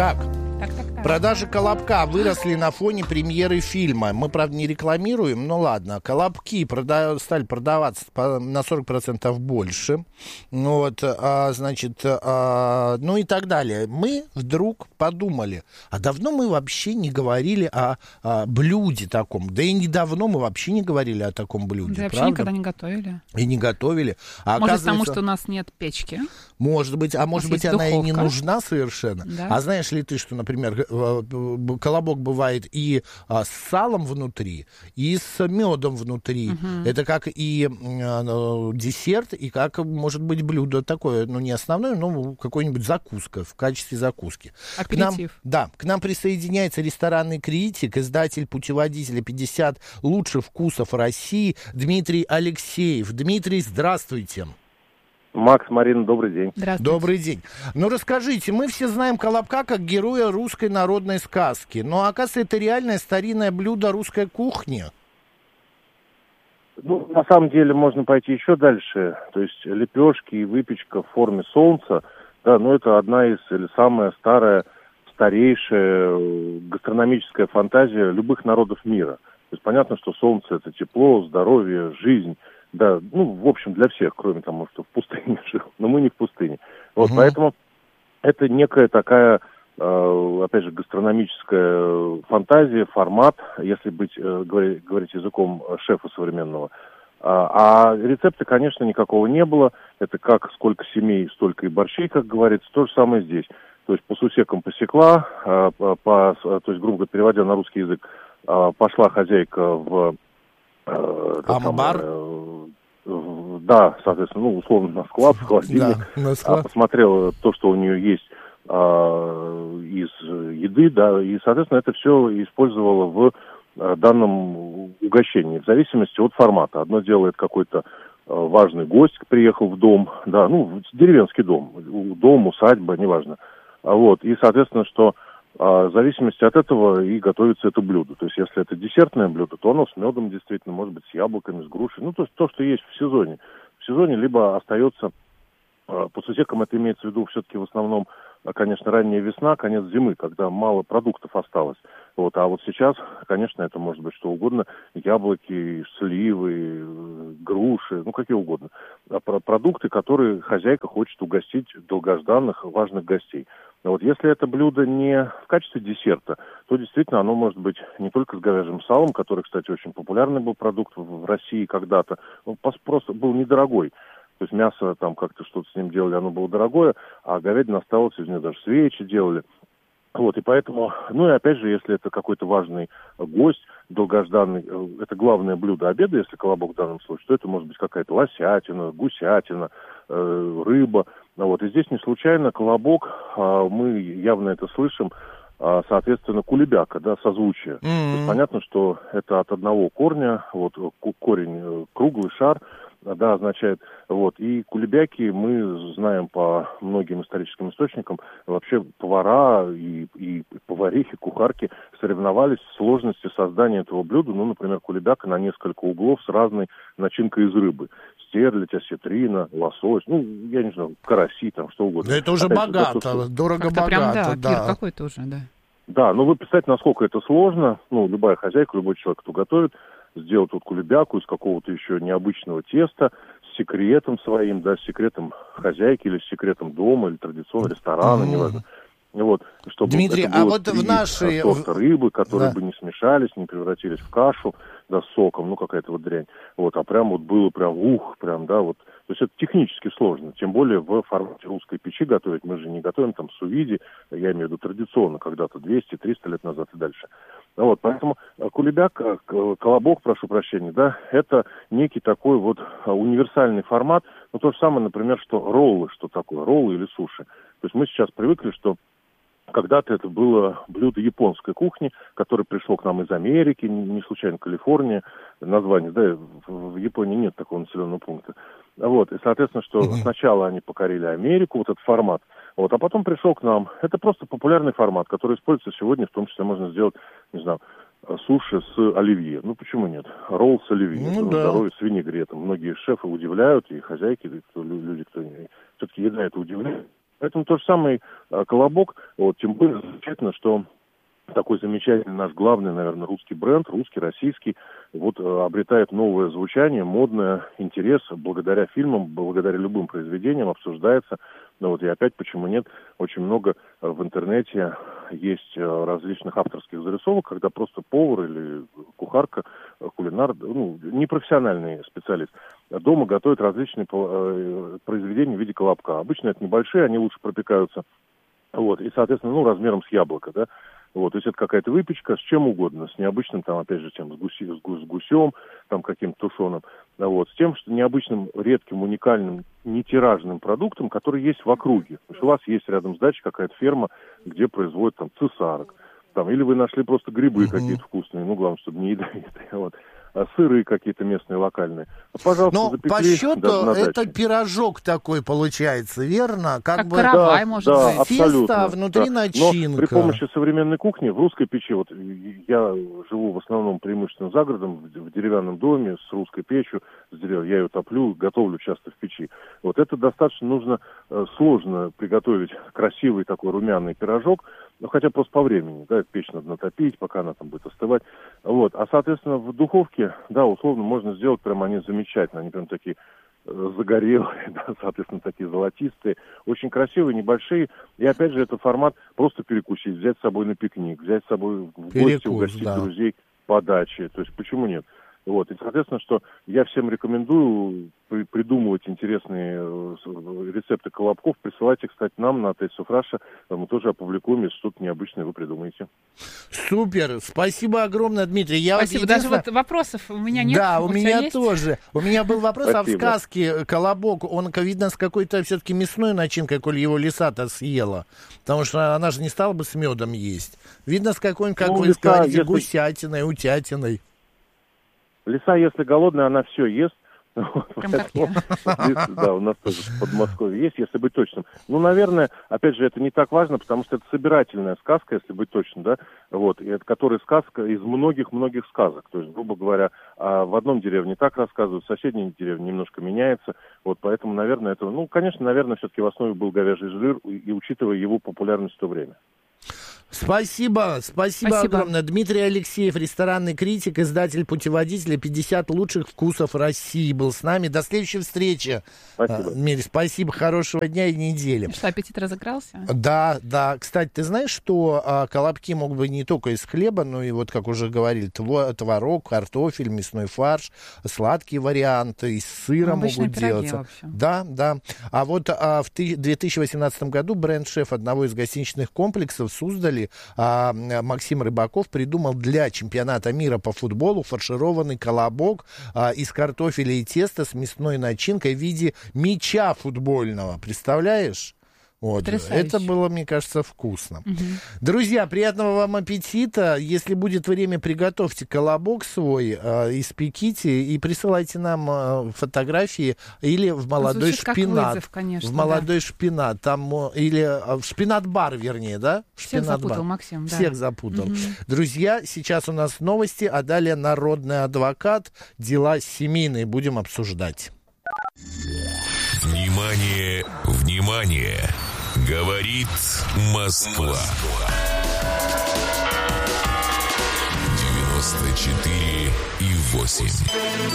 Так. Так. Продажи колобка выросли на фоне премьеры фильма. Мы, правда, не рекламируем, но ладно. Колобки стали продаваться на 40% больше. Вот, ну и так далее. Мы вдруг подумали, а давно мы вообще не говорили о блюде таком. Да и недавно мы вообще не говорили о таком блюде, Да, вообще правда? никогда не готовили. И не готовили. Может, потому что у нас нет печки? Может быть, может быть, она и не нужна совершенно. Да? А знаешь ли ты, что, например, колобок бывает и с салом внутри, и с медом внутри. Это как и десерт, и как, может быть, блюдо такое, ну, не основное, но какой-нибудь закуска, в качестве закуски. Аперитив. К нам присоединяется ресторанный критик, издатель путеводителя 50 лучших вкусов России Дмитрий Алексеев. Дмитрий, здравствуйте. Макс, Марина, добрый день. Здравствуйте. Добрый день. Ну, расскажите, мы все знаем колобка как героя русской народной сказки, но, оказывается, это реальное старинное блюдо русской кухни. Ну, на самом деле, можно пойти еще дальше. То есть лепешки и выпечка в форме солнца, да, ну, это одна из, или самая старейшая гастрономическая фантазия любых народов мира. То есть понятно, что солнце — это тепло, здоровье, жизнь. Да, ну, в общем, для всех, кроме того, что в пустыне жил. Но мы не в пустыне. Вот, поэтому это некая такая, опять же, гастрономическая фантазия, формат, если говорить языком шефа современного. А рецепта, конечно, никакого не было. Это как сколько семей, столько и борщей, как говорится. То же самое здесь. То есть по сусекам посекла, то есть, грубо говоря, переводя на русский язык, пошла хозяйка в... Амбар? Да, соответственно, ну, условно, на склад, в холодильник. Да, на склад. Посмотрела то, что у нее есть из еды, да, и, соответственно, это все использовала в данном угощении, в зависимости от формата. Одно дело, это какой-то важный гость приехал в дом, да, ну, деревенский дом, усадьба, неважно. Вот, и, соответственно, что в зависимости от этого и готовится это блюдо. То есть, если это десертное блюдо, то оно с медом, действительно, может быть, с яблоками, с грушей. Ну, то есть, то, что есть в сезоне. В сезоне либо остается, по сусекам это имеется в виду все-таки в основном, конечно, ранняя весна, конец зимы, когда мало продуктов осталось. Вот, а вот сейчас, конечно, это может быть что угодно. Яблоки, сливы, груши, ну, какие угодно. Продукты, которые хозяйка хочет угостить долгожданных, важных гостей. Вот если это блюдо не в качестве десерта, то действительно оно может быть не только с говяжьим салом, который, кстати, очень популярный был продукт в России когда-то, он просто был недорогой. То есть мясо, там как-то что-то с ним делали, оно было дорогое, а говядина осталась, из нее даже свечи делали. Вот, и поэтому, ну и опять же, если это какой-то важный гость, долгожданный, это главное блюдо обеда, если колобок в данном случае, то это может быть какая-то лосятина, гусятина, рыба. Вот, и здесь не случайно колобок, мы явно это слышим, соответственно, кулебяка, да, созвучие. То есть понятно, что это от одного корня, вот корень круглый шар, да, означает, вот, и кулебяки мы знаем по многим историческим источникам, вообще повара и поварихи, кухарки соревновались в сложности создания этого блюда, ну, например, кулебяка на несколько углов с разной начинкой из рыбы. Стерлядь, осетрина, лосось, ну, я не знаю, караси, там, что угодно. Да это уже опять богато, дорого-богато, прям, да. да. Пир какой-то уже, да. Да, ну вы представьте, насколько это сложно. Ну, любая хозяйка, любой человек, кто готовит, сделать вот кулебяку из какого-то еще необычного теста с секретом своим, да, с секретом хозяйки или с секретом дома, или традиционного ресторана, неважно. Вот, чтобы Дмитрий, это было вот в нашей... сорта рыбы, которые да. бы не смешались, не превратились в кашу, да, с соком, ну, какая-то вот дрянь. Вот, а прям вот было прям, прям, да, вот. То есть это технически сложно, тем более в формате русской печи готовить. Мы же не готовим там су-виде, я имею в виду традиционно, когда-то 200-300 лет назад и дальше. Вот, поэтому кулебяк, колобок, прошу прощения, да, это некий такой вот универсальный формат. Ну, то же самое, например, что роллы, что такое, роллы или суши. То есть мы сейчас привыкли, что когда-то это было блюдо японской кухни, которое пришло к нам из Америки, не случайно Калифорния, название, да, в Японии нет такого населенного пункта. Вот, и, соответственно, что сначала они покорили Америку, вот этот формат, вот, а потом пришел к нам. Это просто популярный формат, который используется сегодня, в том числе можно сделать, не знаю, суши с оливье. Ну, почему нет? Ролл с оливье, ну, да. здоровье с винегретом. Многие шефы удивляют, и хозяйки, и люди, кто все-таки еда это удивляет. Поэтому тот же самый «Колобок», вот, тем более замечательно, что такой замечательный наш главный, наверное, русский бренд, русский, российский, вот обретает новое звучание, модное, интерес благодаря фильмам, благодаря любым произведениям, обсуждается. Ну вот и опять, почему нет, очень много в интернете есть различных авторских зарисовок, когда просто повар или кухарка, кулинар, ну, непрофессиональный специалист, дома готовит различные произведения в виде колобка. Обычно это небольшие, они лучше пропекаются, вот, и, соответственно, ну, размером с яблоко, да. Вот, то есть это какая-то выпечка с чем угодно, с необычным, там, опять же, с гусем, там, каким-то тушеным, вот, с тем, что необычным, редким, уникальным, нетиражным продуктом, который есть в округе. То есть у вас есть рядом с дачей какая-то ферма, где производят, там, цесарок, там, или вы нашли просто грибы какие-то вкусные, ну, главное, чтобы не ядовитые, вот. Сыры какие-то местные, локальные. Пожалуйста, но запекли. По счету это пирожок такой получается, верно? Как бы каравай, может быть. Тесто, внутри начинка. Но при помощи современной кухни в русской печи, вот я живу в основном преимущественно за городом, в деревянном доме с русской печью, я ее топлю, готовлю часто в печи. Вот это достаточно нужно сложно приготовить красивый такой румяный пирожок, ну, хотя просто по времени, да, печь надо натопить, пока она там будет остывать. Вот. А, соответственно, в духовке, да, условно, можно сделать прям они замечательно. Они прям такие загорелые, да, соответственно, такие золотистые. Очень красивые, небольшие. И, опять же, это формат просто перекусить, взять с собой на пикник, взять с собой в гости, угостить друзей по даче. То есть, почему нет? Вот. И, соответственно, что я всем рекомендую придумывать интересные рецепты колобков. Присылайте, кстати, нам на Taste of Russia. Мы тоже опубликуем, если что-то необычное вы придумаете. Супер! Спасибо огромное, Дмитрий. Спасибо. Даже вот вопросов у меня нет. Да, у меня есть? тоже. У меня был вопрос, а в сказке колобок, он, видно, с какой-то все-таки мясной начинкой, коль его лиса-то съела. Потому что она же не стала бы с медом есть. Видно, с какой-нибудь, как вы говорите, гусятиной, утятиной. Лиса, если голодная, она все ест. Прям как я. Да, у нас тоже в Подмосковье есть, если быть точным. Ну, наверное, опять же, это не так важно, потому что это собирательная сказка, если быть точным, да, вот, и это которая сказка из многих-многих сказок. То есть, грубо говоря, в одном деревне так рассказывают, в соседней деревне немножко меняется. Вот, поэтому, наверное, это, ну, конечно, наверное, все-таки в основе был говяжий жир, и учитывая его популярность в то время. Спасибо огромное. Дмитрий Алексеев, ресторанный критик, издатель путеводителя 50 лучших вкусов России, был с нами. До следующей встречи. Спасибо. Мири, спасибо, хорошего дня и недели. Что, аппетит разыгрался? Да. Кстати, ты знаешь, что колобки могут быть не только из хлеба, но и, вот как уже говорили, творог, картофель, мясной фарш, сладкие варианты, из сыра могут делаться. Вообще. Да. А вот в 2018 году бренд-шеф одного из гостиничных комплексов Суздали Максим Рыбаков придумал для чемпионата мира по футболу фаршированный колобок из картофеля и теста с мясной начинкой в виде мяча футбольного. Представляешь? Вот. Это было, мне кажется, вкусно. Друзья, приятного вам аппетита. Если будет время, приготовьте колобок свой, испеките и присылайте нам фотографии или в молодой шпинат. Как вызов, конечно, в молодой шпинат. Там, или в шпинат-бар, вернее, да? Всех запутал, Максим. Да. Всех запутал. Друзья, сейчас у нас новости, а далее народный адвокат, дела семейные будем обсуждать. Внимание, внимание! Говорит Москва. 94,8.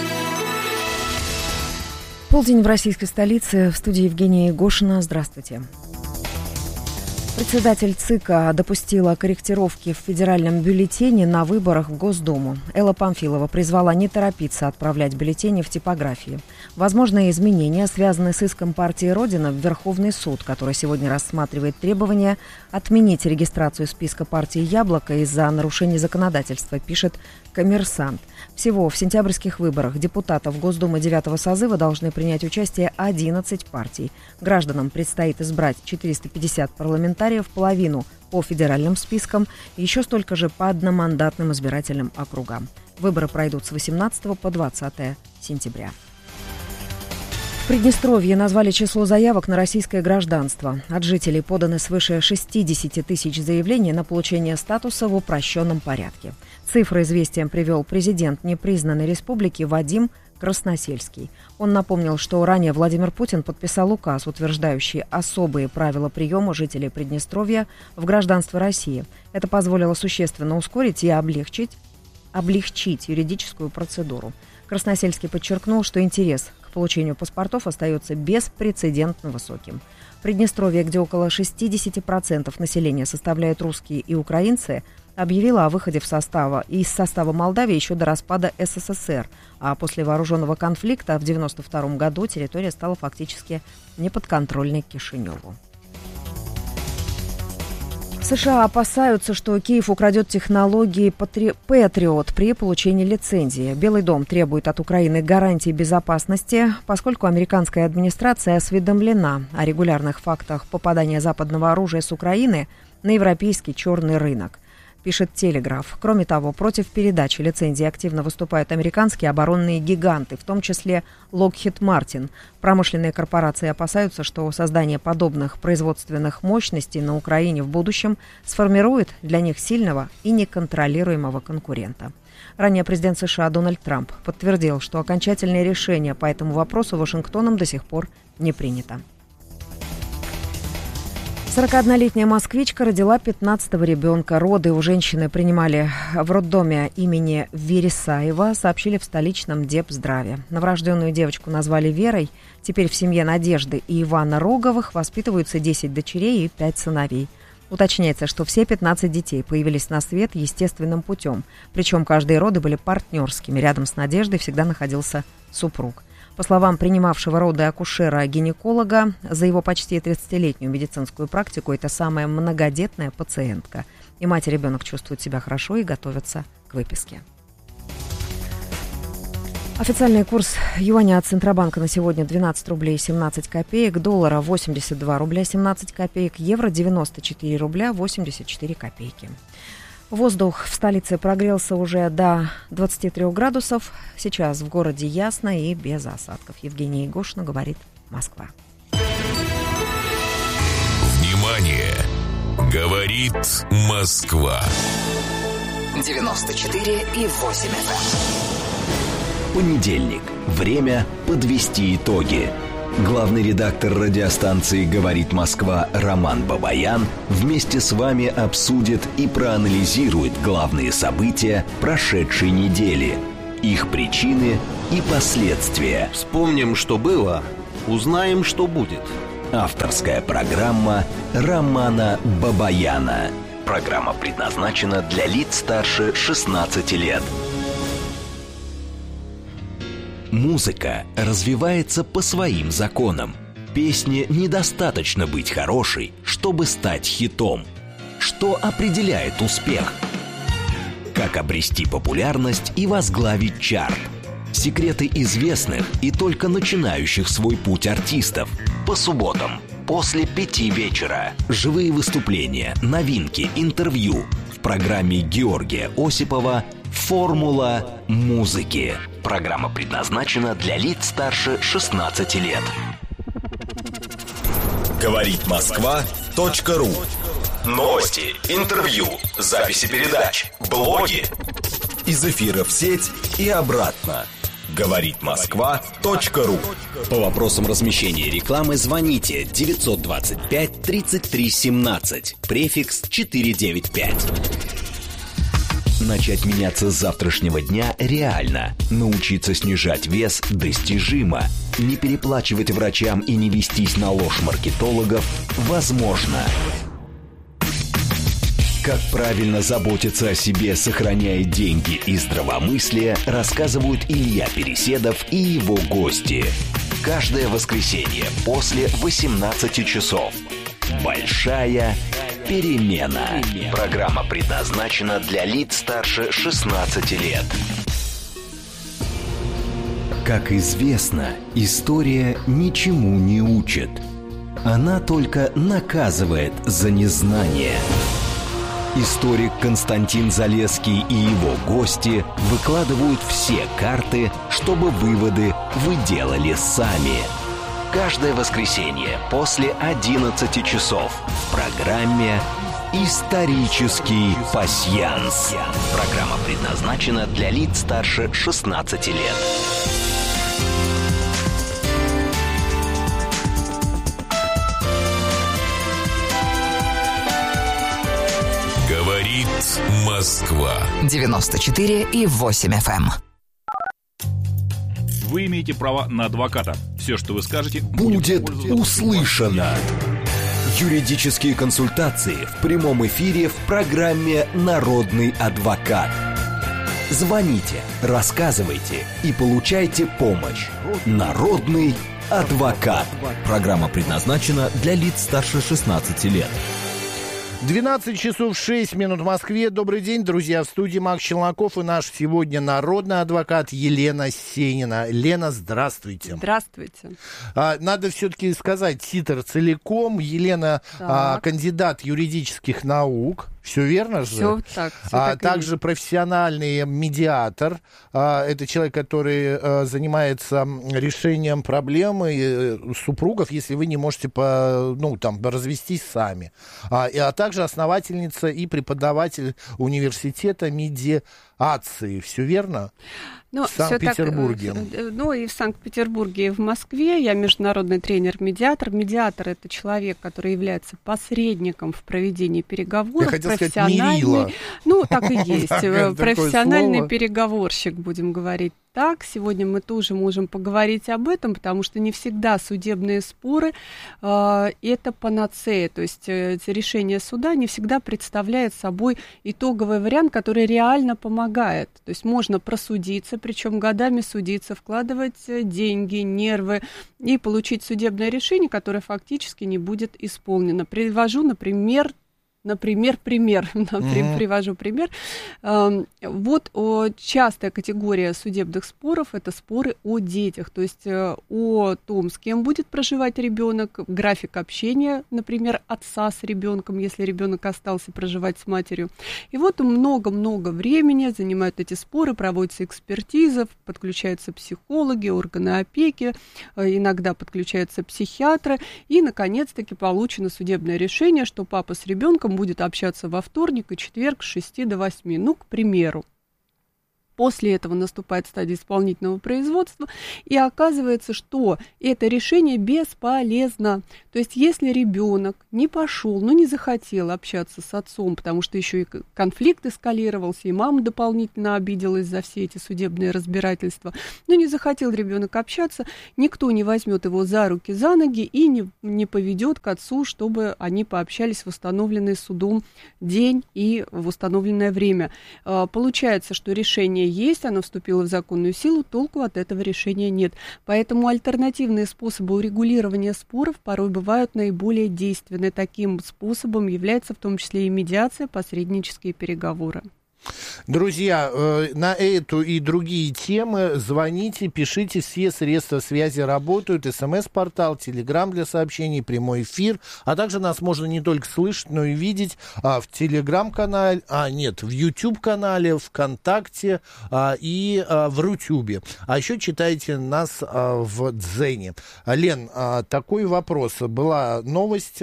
Полдень в российской столице. В студии Евгения Егошина. Здравствуйте. Председатель ЦИКа допустила корректировки в федеральном бюллетене на выборах в Госдуму. Элла Памфилова призвала не торопиться отправлять бюллетени в типографии. Возможные изменения связаны с иском партии «Родина» в Верховный суд, который сегодня рассматривает требование отменить регистрацию списка партии «Яблоко» из-за нарушений законодательства, пишет «Коммерсант». Всего в сентябрьских выборах депутатов Госдумы 9-го созыва должны принять участие 11 партий. Гражданам предстоит избрать 450 парламентариев, половину по федеральным спискам, еще столько же по одномандатным избирательным округам. Выборы пройдут с 18 по 20 сентября. В Приднестровье назвали число заявок на российское гражданство. От жителей поданы свыше 60 тысяч заявлений на получение статуса в упрощенном порядке. Цифры известиям привел президент непризнанной республики Вадим Красносельский. Он напомнил, что ранее Владимир Путин подписал указ, утверждающий особые правила приема жителей Приднестровья в гражданство России. Это позволило существенно ускорить и облегчить юридическую процедуру. Красносельский подчеркнул, что интерес к получению паспортов остается беспрецедентно высоким. Приднестровье, где около 60% населения составляют русские и украинцы, объявила о выходе из состава Молдавии еще до распада СССР, а после вооруженного конфликта в 1992 году территория стала фактически неподконтрольной Кишиневу. США опасаются, что Киев украдет технологии Patriot при получении лицензии. Белый дом требует от Украины гарантий безопасности, поскольку американская администрация осведомлена о регулярных фактах попадания западного оружия с Украины на европейский черный рынок, пишет «Телеграф». Кроме того, против передачи лицензии активно выступают американские оборонные гиганты, в том числе Lockheed Martin. Промышленные корпорации опасаются, что создание подобных производственных мощностей на Украине в будущем сформирует для них сильного и неконтролируемого конкурента. Ранее президент США Дональд Трамп подтвердил, что окончательное решение по этому вопросу Вашингтоном до сих пор не принято. 41-летняя москвичка родила 15-го ребенка. Роды у женщины принимали в роддоме имени Вересаева, сообщили в столичном Депздраве. Новорожденную девочку назвали Верой. Теперь в семье Надежды и Ивана Роговых воспитываются 10 дочерей и 5 сыновей. Уточняется, что все 15 детей появились на свет естественным путем. Причем каждые роды были партнерскими. Рядом с Надеждой всегда находился супруг. По словам принимавшего роды акушера-гинеколога, за его почти 30-летнюю медицинскую практику это самая многодетная пациентка. И мать и ребенок чувствуют себя хорошо и готовятся к выписке. Официальный курс юаня от Центробанка на сегодня 12 рублей 17 копеек, доллара 82 рубля 17 копеек, евро 94 рубля 84 копейки. Воздух в столице прогрелся уже до 23 градусов. Сейчас в городе ясно и без осадков. Евгения Егошина, говорит Москва. Внимание! Говорит Москва. 94,8 FM. Понедельник. Время подвести итоги. Главный редактор радиостанции «Говорит Москва» Роман Бабаян вместе с вами обсудит и проанализирует главные события прошедшей недели, их причины и последствия. Вспомним, что было, узнаем, что будет. Авторская программа Романа Бабаяна. Программа предназначена для лиц старше 16 лет. Музыка развивается по своим законам. Песне недостаточно быть хорошей, чтобы стать хитом. Что определяет успех? Как обрести популярность и возглавить чарт? Секреты известных и только начинающих свой путь артистов. По субботам после 5 вечера. Живые выступления, новинки, интервью. В программе Георгия Осипова «Формула музыки». Программа предназначена для лиц старше 16 лет. Говорит Москва.ру. Новости, интервью, записи передач, блоги. Из эфира в сеть и обратно. Говорит Москва.ру. По вопросам размещения рекламы звоните 925 33 17, префикс 495. Начать меняться с завтрашнего дня реально. Научиться снижать вес достижимо. Не переплачивать врачам и не вестись на ложь маркетологов возможно. Как правильно заботиться о себе, сохраняя деньги и здравомыслие, рассказывают Илья Переседов и его гости. Каждое воскресенье после 18 часов. Большая перемена. Программа предназначена для лиц старше 16 лет. Как известно, история ничему не учит. Она только наказывает за незнание. Историк Константин Залесский и его гости выкладывают все карты, чтобы выводы вы делали сами. Каждое воскресенье после 11 часов в программе «Исторический пасьянс». Программа предназначена для лиц старше 16 лет. Москва. 94,8 FM. Вы имеете право на адвоката. Все, что вы скажете, будет услышано. Юридические консультации в прямом эфире в программе «Народный адвокат». Звоните, рассказывайте и получайте помощь. Народный адвокат. Программа предназначена для лиц старше 16 лет. 12 часов 6 минут в Москве. Добрый день, друзья. В студии Макс Челноков и наш сегодня народный адвокат Елена Сенина. Лена, здравствуйте. Здравствуйте. Надо все-таки сказать титр целиком. Елена кандидат юридических наук. Все верно же? Все так. Также профессиональный медиатор. Это человек, который занимается решением проблемы супругов, если вы не можете развестись сами. А также основательница и преподаватель университета медиации. Все верно? В Санкт-Петербурге. И в Санкт-Петербурге, и в Москве. Я международный тренер-медиатор. Медиатор — это человек, который является посредником в проведении переговоров. Я хотел сказать, мерила. Так и есть. Профессиональный переговорщик, будем говорить так. Сегодня мы тоже можем поговорить об этом, потому что не всегда судебные споры это панацея. То есть решение суда не всегда представляет собой итоговый вариант, который реально помогает. То есть можно просудиться, причем годами судиться, вкладывать деньги, нервы и получить судебное решение, которое фактически не будет исполнено. Привожу, привожу пример. Частая категория судебных споров — это споры о детях, то есть о том, с кем будет проживать ребенок, график общения, например, отца с ребенком, если ребенок остался проживать с матерью. И много-много времени занимают эти споры, проводится экспертиза, подключаются психологи, органы опеки, иногда подключаются психиатры, и, наконец-таки, получено судебное решение, что папа с ребенком будет общаться во вторник и четверг с 6 до 8, к примеру. После этого наступает стадия исполнительного производства, и оказывается, что это решение бесполезно. То есть, если ребенок не пошел, не захотел общаться с отцом, потому что еще и конфликт эскалировался, и мама дополнительно обиделась за все эти судебные разбирательства, но не захотел ребенок общаться, никто не возьмет его за руки, за ноги и не поведет к отцу, чтобы они пообщались в установленный судом день и в установленное время. Получается, что решение есть, оно вступило в законную силу, толку от этого решения нет. Поэтому альтернативные способы урегулирования споров порой бывают наиболее действенны. Таким способом является в том числе и медиация, посреднические переговоры. Друзья, на эту и другие темы звоните, пишите, все средства связи работают, СМС-портал, Телеграм для сообщений, прямой эфир, а также нас можно не только слышать, но и видеть в Телеграм-канале, в YouTube-канале, ВКонтакте и в Рутюбе. А еще читайте нас в Дзене. Лен, такой вопрос. Была новость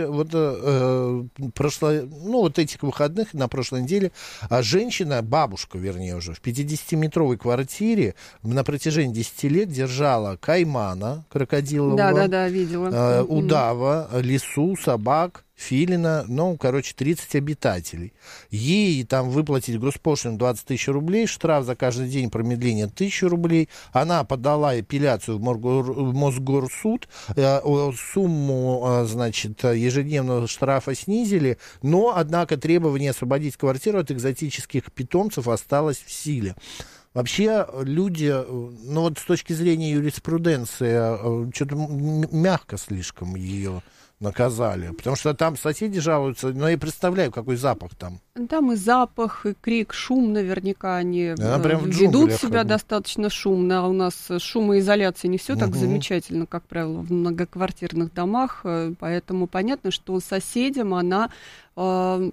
этих выходных, на прошлой неделе, женщина, бабушка, вернее, уже в 50-метровой квартире на протяжении 10 лет держала каймана крокодилового, видела. Удава, лису, собак, филина, 30 обитателей. Ей там выплатить госпошлину 20 тысяч рублей, штраф за каждый день промедления 1000 рублей. Она подала апелляцию в Мосгорсуд, сумму, ежедневного штрафа снизили, но, однако, требование освободить квартиру от экзотических питомцев осталось в силе. Вообще люди, с точки зрения юриспруденции, что-то мягко слишком ее наказали, потому что там соседи жалуются, но я представляю, какой запах там. Там и запах, и крик, шум наверняка, они ведут себя достаточно шумно, а у нас шумоизоляция не все так замечательно, как правило, в многоквартирных домах, поэтому понятно, что соседям она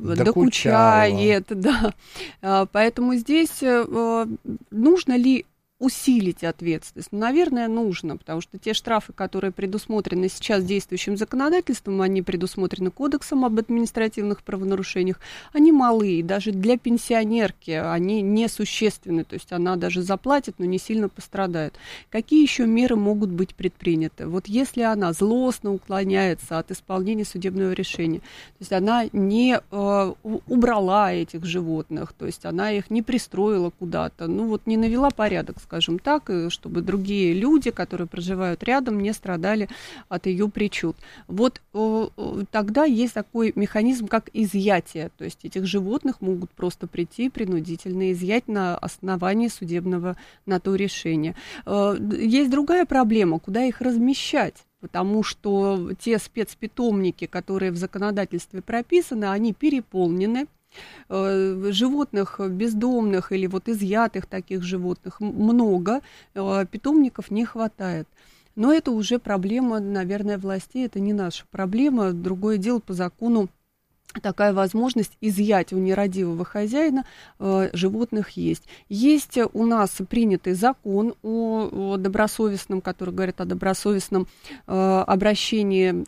докучает, поэтому здесь нужно ли усилить ответственность? Наверное, нужно, потому что те штрафы, которые предусмотрены сейчас действующим законодательством, они предусмотрены Кодексом об административных правонарушениях, они малые, даже для пенсионерки они несущественны, то есть она даже заплатит, но не сильно пострадает. Какие еще меры могут быть предприняты? Вот если она злостно уклоняется от исполнения судебного решения, то есть она не убрала этих животных, то есть она их не пристроила куда-то, ну вот не навела порядок, скажем так, чтобы другие люди, которые проживают рядом, не страдали от ее причуд. Вот тогда есть такой механизм, как изъятие, то есть этих животных могут просто прийти принудительно изъять на основании судебного на то решения. Есть другая проблема, куда их размещать. Потому что те спецпитомники, которые в законодательстве прописаны, они переполнены. Животных бездомных или вот изъятых таких животных много, питомников не хватает. Но это уже проблема, наверное, властей, это не наша проблема. Другое дело, по закону такая возможность изъять у нерадивого хозяина животных есть. Есть у нас принятый закон о добросовестном, который говорит о добросовестном обращении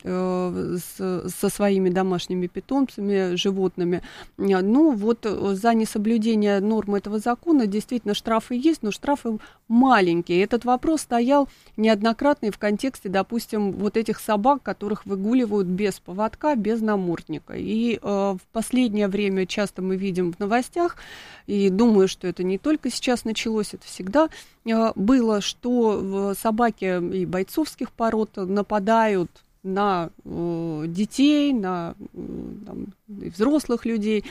со своими домашними питомцами, животными. Ну вот за несоблюдение норм этого закона действительно штрафы есть, но штрафы маленькие. Этот вопрос стоял неоднократно и в контексте, допустим, вот этих собак, которых выгуливают без поводка, без намордника. И в последнее время часто мы видим в новостях, и думаю, что это не только сейчас началось, это всегда было, что собаки и бойцовских пород нападают на детей, на взрослых людей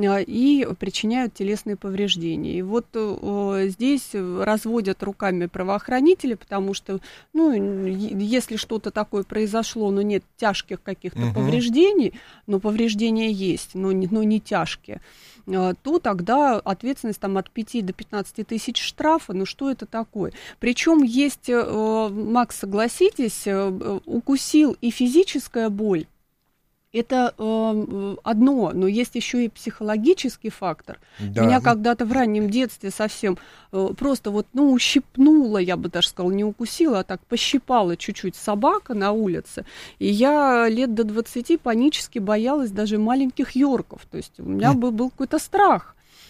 и причиняют телесные повреждения. И вот здесь разводят руками правоохранители, потому что, ну, если что-то такое произошло, но нет тяжких каких-то повреждений, но повреждения есть, но не тяжкие, то тогда ответственность там от 5 до 15 тысяч штрафа, ну что это такое? Причем есть, Макс, согласитесь, укусил и физическая боль. Это одно, но есть еще и психологический фактор. Да. Меня когда-то в раннем детстве совсем просто вот, ну, ущипнула, я бы даже сказала, не укусила, а так пощипала чуть-чуть собака на улице. И я лет до 20 панически боялась даже маленьких йорков. То есть у меня был какой-то страх.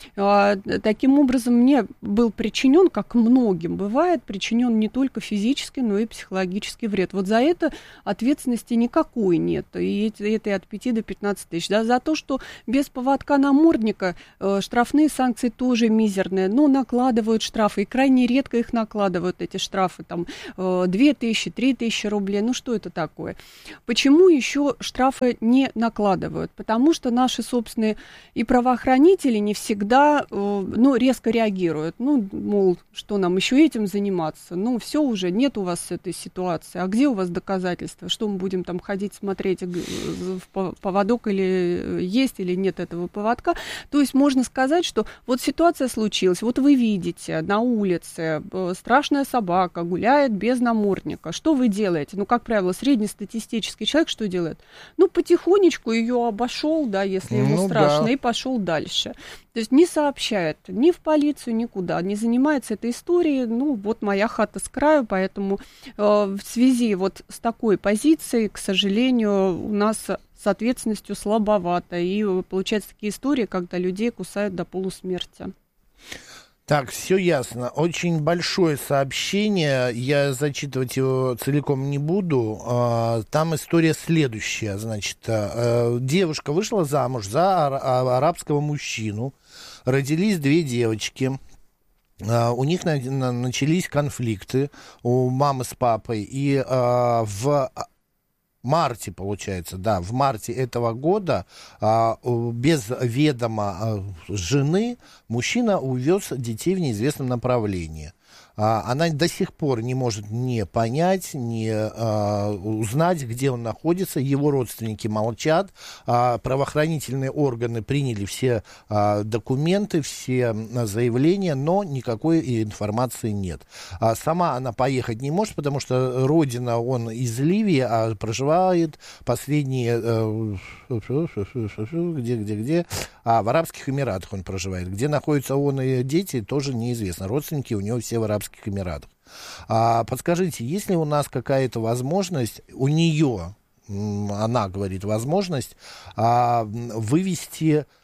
Таким образом, мне был причинен, как многим бывает, причинен не только физический, но и психологический вред. Вот за это ответственности никакой нет. И это от 5 до 15 тысяч. Да, за то, что без поводка намордника штрафные санкции тоже мизерные, но накладывают штрафы. И крайне редко их накладывают, эти штрафы. Там 2 тысячи, 3 тысячи рублей. Ну что это такое? Почему еще штрафы не накладывают? Потому что наши собственные и правоохранители не всегда резко реагируют. Ну, мол, что нам еще этим заниматься? Ну, все уже, нет у вас этой ситуации. А где у вас доказательства? Что мы будем там ходить смотреть в поводок или есть или нет этого поводка? То есть можно сказать, что вот ситуация случилась, вот вы видите на улице страшная собака гуляет без намордника. Что вы делаете? Ну, как правило, среднестатистический человек что делает? Ну, потихонечку ее обошел, да, если ему страшно, и пошел дальше. То есть не сообщает ни в полицию, никуда, не занимается этой историей. Ну, вот моя хата с краю, поэтому в связи вот с такой позицией, к сожалению, у нас с ответственностью слабовато. И получаются такие истории, когда людей кусают до полусмерти. Так, все ясно. Очень большое сообщение. Я зачитывать его целиком не буду. Там история следующая. Значит, девушка вышла замуж за арабского мужчину. Родились 2 девочки. У них начались конфликты у мамы с папой. И в марте, получается, да, в марте этого года без ведома жены мужчина увез детей в неизвестном направлении. Она до сих пор не может не понять, не узнать, где он находится. Его родственники молчат. Правоохранительные органы приняли все документы, все заявления, но никакой информации нет. Сама она поехать не может, потому что родина он из Ливии, а проживает последние... Где? В Арабских Эмиратах он проживает. Где находятся он и дети, тоже неизвестно. Родственники у него все в Арабских Арабских Эмиратах. Подскажите, есть ли у нас какая-то возможность, у нее, она говорит, возможность вывести...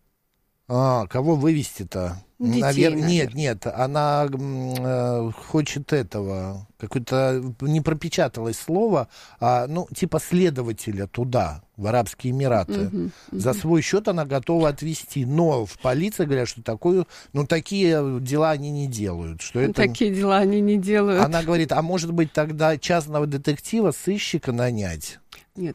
кого вывести-то? Детей, Нет, она хочет этого, какое-то, не пропечаталось слово, типа следователя туда, в Арабские Эмираты. За свой счет она готова отвезти, но в полиции говорят, что такие дела они не делают. Такие дела они не делают. Она говорит, может быть, тогда частного детектива, сыщика нанять? Нет.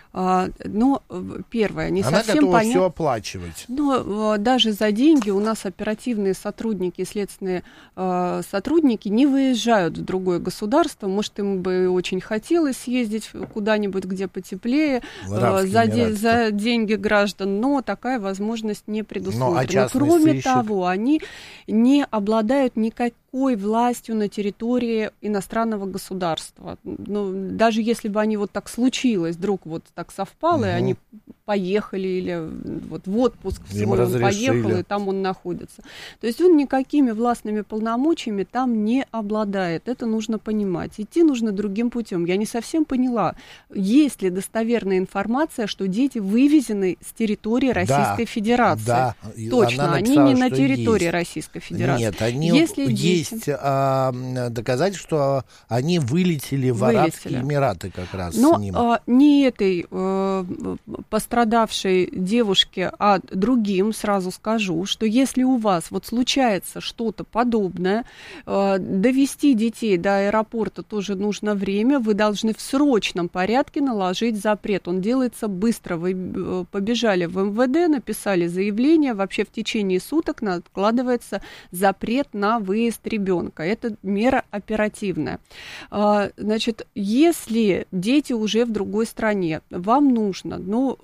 Первое, не она совсем готова понятно. все оплачивать. Но даже за деньги у нас оперативные сотрудники, следственные сотрудники не выезжают в другое государство. Может, им бы очень хотелось съездить куда-нибудь, где потеплее, за деньги граждан, но такая возможность не предусмотрена. Кроме того, они не обладают никакой властью на территории иностранного государства. Даже если бы они вот так случилось, вдруг вот так совпало, и они поехали, или вот в отпуск он поехал, и там он находится. То есть он никакими властными полномочиями там не обладает. Это нужно понимать. Идти нужно другим путем. Я не совсем поняла, есть ли достоверная информация, что дети вывезены с территории Российской Федерации. Да, точно, они не на территории Российской Федерации. Нет, есть доказательства, что они вылетели в Арабские Эмираты как раз с ним. Не этой пострадавшей девушке, а другим сразу скажу, что если у вас вот случается что-то подобное, довести детей до аэропорта тоже нужно время, вы должны в срочном порядке наложить запрет. Он делается быстро. Вы побежали в МВД, написали заявление, вообще в течение суток накладывается запрет на выезд ребенка. Это мера оперативная. Значит, если дети уже в другой стране, вам нужно,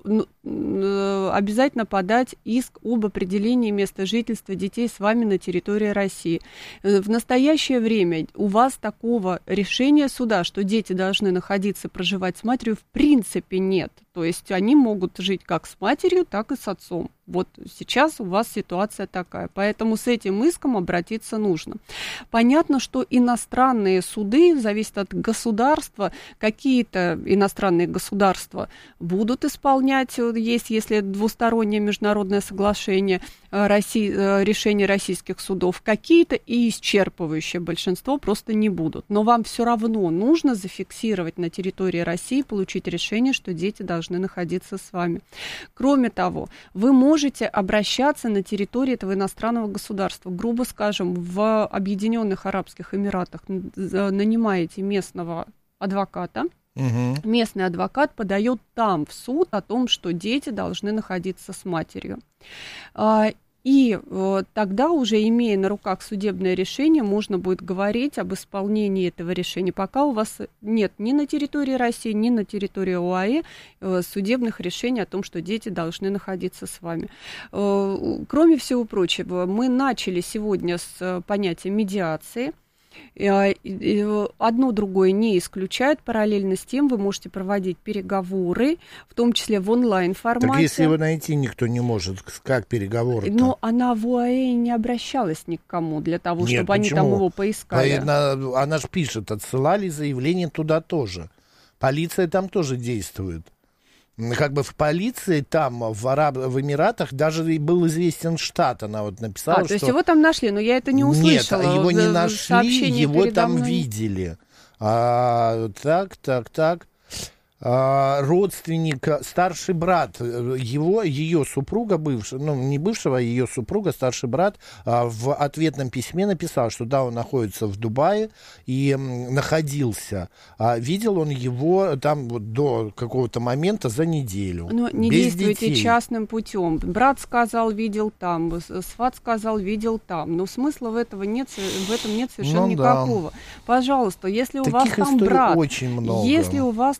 обязательно подать иск об определении места жительства детей с вами на территории России. В настоящее время у вас такого решения суда, что дети должны находиться, проживать с матерью, в принципе нет. То есть они могут жить как с матерью, так и с отцом. Вот сейчас у вас ситуация такая. Поэтому с этим иском обратиться нужно. Понятно, что иностранные суды, зависит от государства, какие-то иностранные государства будут исполнять, если двустороннее международное соглашение, решения российских судов, какие-то и исчерпывающее большинство просто не будут. Но вам все равно нужно зафиксировать на территории России, получить решение, что дети должны находиться с вами. Кроме того, вы можете обращаться на территории этого иностранного государства. Грубо скажем, в Объединенных Арабских Эмиратах нанимаете местного адвоката. Местный адвокат подает там в суд о том, что дети должны находиться с матерью. И тогда, уже имея на руках судебное решение, можно будет говорить об исполнении этого решения. Пока у вас нет ни на территории России, ни на территории ОАЭ судебных решений о том, что дети должны находиться с вами. Кроме всего прочего, мы начали сегодня с понятия медиации. Одно другое не исключает. Параллельно с тем вы можете проводить переговоры, в том числе в онлайн-формате. Так если его найти никто не может, как переговоры-то? Но она в ОАЭ не обращалась ни к кому для того, чтобы они там его поискали. Она же пишет, отсылали заявление туда тоже. Полиция там тоже действует. Как бы в полиции там, в Эмиратах, даже был известен штат, она вот написала, то есть его там нашли, но я это не услышала. Нет, его не нашли, его там видели. Родственник, старший брат, ее супруга, не бывшего, а ее супруга, старший брат, в ответном письме написал, что да, он находится в Дубае и находился. Видел он его там вот до какого-то момента за неделю. Но не без действуйте детей. Частным путем. Брат сказал, видел там, сват сказал, видел там. Но смысла в этом нет совершенно никакого. Пожалуйста, если у вас там брат, очень много. Если у вас там находится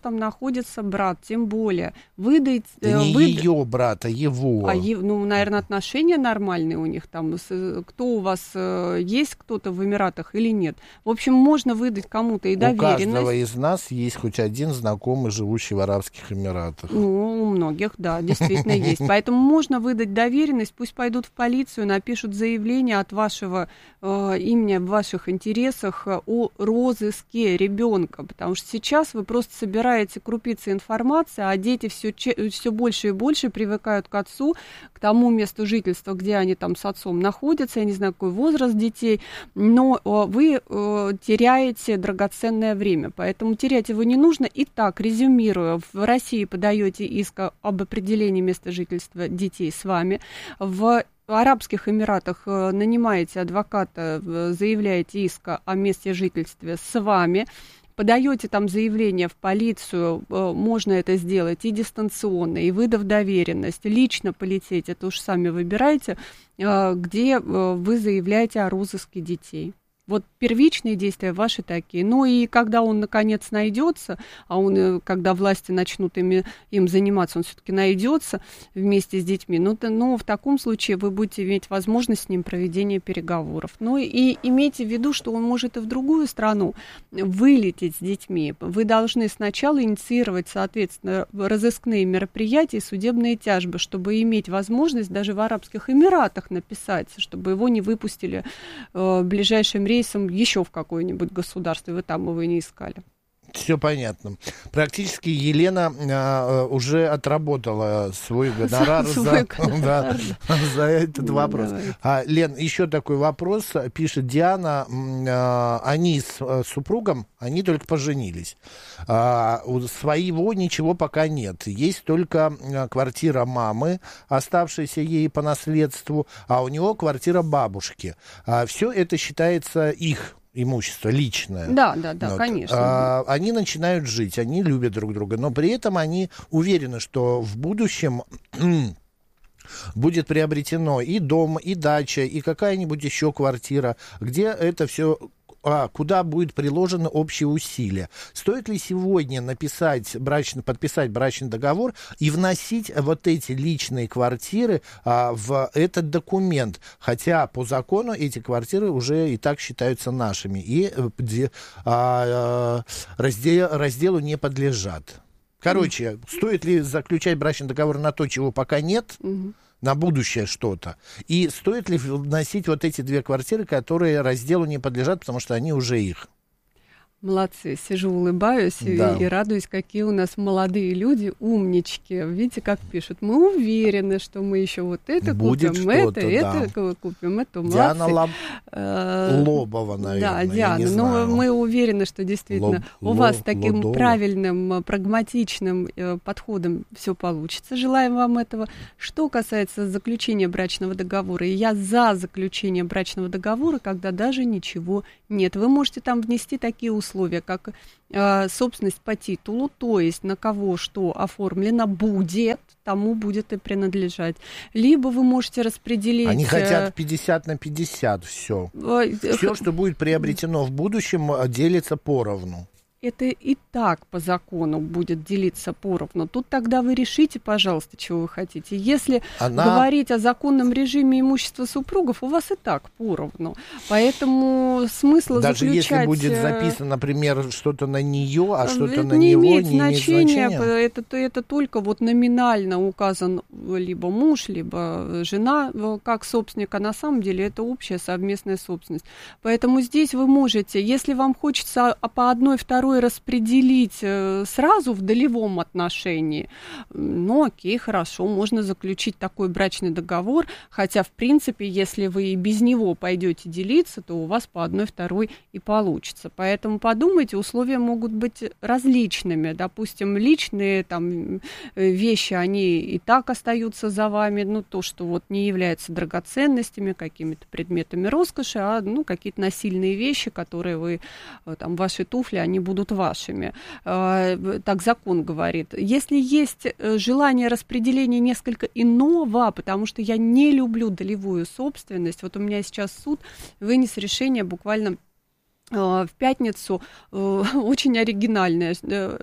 находится брат, тем более выдать... Не ее брата, его. Наверное, отношения нормальные у них там. Кто у вас есть, кто-то в Эмиратах или нет. В общем, можно выдать кому-то и доверенность. У каждого из нас есть хоть один знакомый, живущий в Арабских Эмиратах. У многих, да, действительно есть. Поэтому можно выдать доверенность, пусть пойдут в полицию, напишут заявление от вашего имени, в ваших интересах о розыске ребенка, потому что сейчас вы просто собираете крупицы информации, а дети все больше и больше привыкают к отцу, к тому месту жительства, где они там с отцом находятся, я не знаю, какой возраст детей, но вы теряете драгоценное время, поэтому терять его не нужно. Итак, резюмируя, в России подаете иск об определении места жительства детей с вами, в Арабских Эмиратах нанимаете адвоката, заявляете иск о месте жительства с вами, подаете там заявление в полицию, можно это сделать и дистанционно, и выдав доверенность, лично полететь, это уж сами выбираете, где вы заявляете о розыске детей. Вот первичные действия ваши такие. Ну и когда он наконец найдется, когда власти начнут им заниматься, он все-таки найдется вместе с детьми, но в таком случае вы будете иметь возможность с ним проведения переговоров. Ну и имейте в виду, что он может и в другую страну вылететь с детьми. Вы должны сначала инициировать, соответственно, разыскные мероприятия и судебные тяжбы, чтобы иметь возможность даже в Арабских Эмиратах написать, чтобы его не выпустили ближайшим рейсом еще в какое-нибудь государство, вы там его не искали. Все понятно. Практически Елена уже отработала свой гонорар за этот вопрос. Лен, еще такой вопрос. Пишет Диана. Они с супругом, они только поженились. Своего ничего пока нет. Есть только квартира мамы, оставшаяся ей по наследству, а у него квартира бабушки. Все это считается их имущество личное. Да, конечно. Они начинают жить, они любят друг друга, но при этом они уверены, что в будущем будет приобретено и дом, и дача, и какая-нибудь еще квартира, где это все... куда будет приложено общие усилия. Стоит ли сегодня подписать брачный договор и вносить вот эти личные квартиры в этот документ? Хотя по закону эти квартиры уже и так считаются нашими и разделу не подлежат. Короче, стоит ли заключать брачный договор на то, чего пока нет? На будущее что-то. И стоит ли вносить вот эти две квартиры, которые разделу не подлежат, потому что они уже их? Молодцы, сижу, улыбаюсь и радуюсь, какие у нас молодые люди, умнички. Видите, как пишут. Мы уверены, что мы еще вот это будет купим, это купим, это. Диана Лобова, наверное. Да, Диана, но мы уверены, что действительно у вас таким правильным, прагматичным подходом все получится. Желаем вам этого. Что касается заключения брачного договора, я за заключение брачного договора, когда даже ничего нет. Вы можете там внести такие условия, как собственность по титулу, то есть на кого что оформлено будет, тому будет и принадлежать. Либо вы можете распределить... Они хотят 50/50 все. Все, что будет приобретено в будущем, делится поровну. Это и так по закону будет делиться поровну. Тут тогда вы решите, пожалуйста, чего вы хотите. Если говорить о законном режиме имущества супругов, у вас и так поровну. Поэтому смысла даже заключать... если будет записано, например, что-то на нее, а что-то на него, не имеет значения. Это только вот номинально указан либо муж, либо жена как собственник, а на самом деле это общая совместная собственность. Поэтому здесь вы можете, если вам хочется по одной, второй распределить сразу в долевом отношении, ну окей, хорошо, можно заключить такой брачный договор, хотя в принципе, если вы и без него пойдете делиться, то у вас по одной, второй и получится. Поэтому подумайте, условия могут быть различными. Допустим, личные там вещи, они и так остаются за вами, ну то, что вот не является драгоценностями, какими-то предметами роскоши, а ну какие-то насильные вещи, которые вы, там, ваши туфли, они будут вашими. Так закон говорит. Если есть желание распределения несколько иного, потому что я не люблю долевую собственность, вот у меня сейчас суд вынес решение буквально в пятницу очень оригинальная.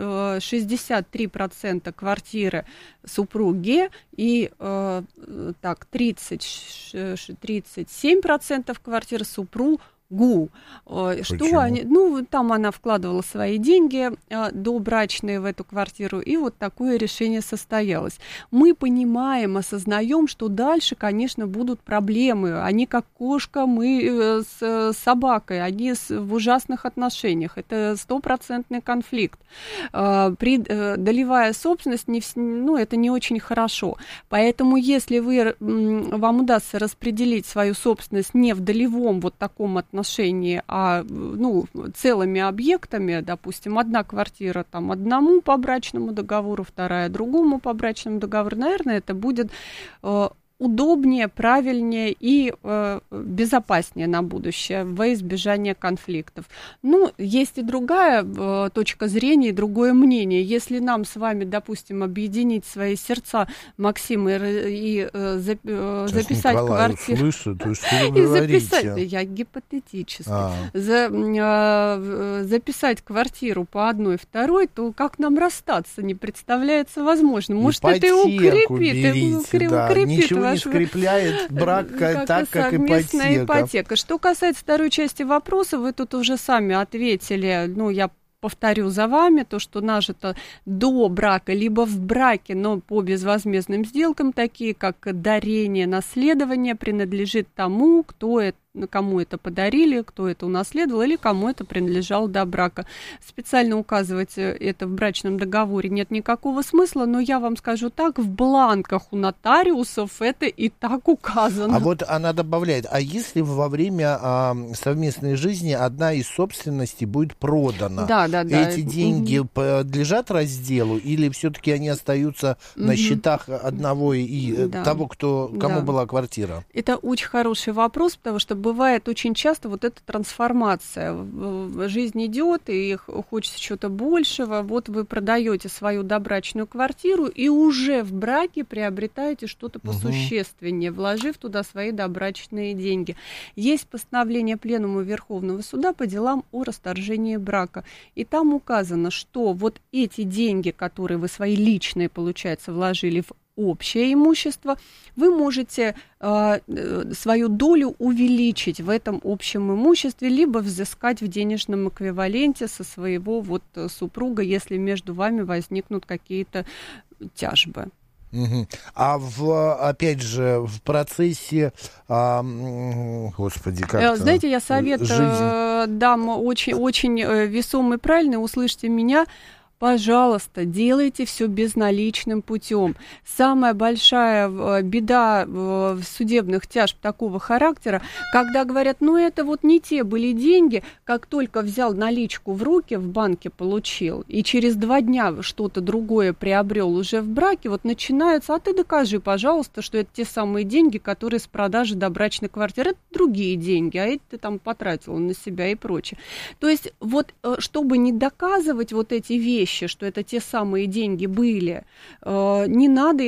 63% квартиры супруги и 37% квартир супругу. Что они, там она вкладывала свои деньги добрачные в эту квартиру, и вот такое решение состоялось. Мы понимаем, осознаем, что дальше, конечно, будут проблемы. Они как кошка, мы с собакой, они в ужасных отношениях. Это 100% конфликт. Долевая собственность, это не очень хорошо. Поэтому, если вам удастся распределить свою собственность не в долевом вот таком отношении, а целыми объектами, допустим, одна квартира там одному по брачному договору, вторая другому по брачному договору, наверное, это будет удобнее, правильнее и безопаснее на будущее во избежание конфликтов. Есть и другая точка зрения, и другое мнение. Если нам с вами, допустим, объединить свои сердца, Максим, и записать квартиру... Слышу, то что вы говорите? Я гипотетически. Записать квартиру по одной, второй, то как нам расстаться, не представляется возможным. Может, это и укрепит не скрепляет брак так, как ипотека. Что касается второй части вопроса, вы тут уже сами ответили, я повторю за вами, то, что нажито до брака, либо в браке, но по безвозмездным сделкам, такие как дарение, наследование, принадлежит тому, кому это подарили, кто это унаследовал или кому это принадлежало до брака. Специально указывать это в брачном договоре нет никакого смысла, но я вам скажу так, в бланках у нотариусов это и так указано. А вот она добавляет, а если во время совместной жизни одна из собственностей будет продана, эти деньги подлежат разделу или все-таки они остаются на счетах одного и того, кому была квартира? Это очень хороший вопрос, потому что бывает очень часто вот эта трансформация. Жизнь идет, и хочется чего-то большего. Вот вы продаете свою добрачную квартиру и уже в браке приобретаете что-то посущественнее, вложив туда свои добрачные деньги. Есть постановление Пленума Верховного Суда по делам о расторжении брака. И там указано, что вот эти деньги, которые вы свои личные, получается, вложили в общее имущество, вы можете свою долю увеличить в этом общем имуществе, либо взыскать в денежном эквиваленте со своего супруга, если между вами возникнут какие-то тяжбы. А опять же, в процессе, господи, как-то... Знаете, я совет дам очень весомый и правильный, услышьте меня. Пожалуйста, делайте все безналичным путем. Самая большая беда в судебных тяжб такого характера, когда говорят, это не те были деньги, как только взял наличку в руки, в банке получил, и через 2 дня что-то другое приобрел уже в браке, начинается, а ты докажи, пожалуйста, что это те самые деньги, которые с продажи добрачной квартиры, это другие деньги, а эти ты там потратила на себя и прочее. То есть чтобы не доказывать эти вещи, что это те самые деньги были, не надо